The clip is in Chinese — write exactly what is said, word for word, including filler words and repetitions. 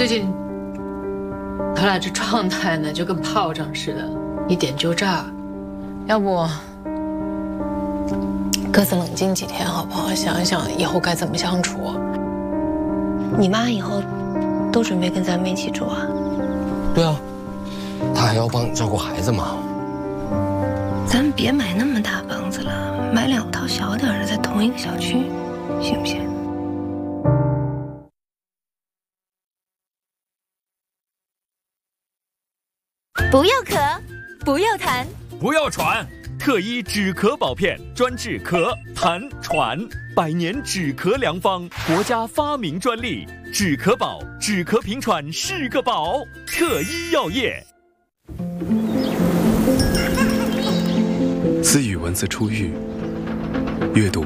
最近他俩这状态呢，就跟炮仗似的，一点就炸。要不各自冷静几天好不好？想一想以后该怎么相处。 你妈以后都准备跟咱们一起住啊？ 对啊，她还要帮你照顾孩子嘛。 咱们别买那么大房子了，买两套小点的，在同一个小区，行不行？ 不要咳，不要痰， 不要喘。特医止咳宝片专治咳、痰、喘，百年止咳良方，国家发明专利。止咳宝，止咳平喘是个宝。特医药业。 自语文字出狱，阅读